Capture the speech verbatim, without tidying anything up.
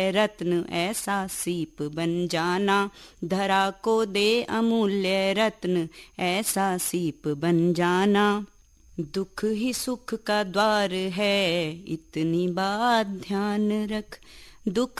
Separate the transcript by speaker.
Speaker 1: रत्न ऐसा सीप बन जाना, धरा को दे अमूल्य रत्न ऐसा सीप बन जाना। दुख ही सुख का द्वार है इतनी बात ध्यान रख, दुख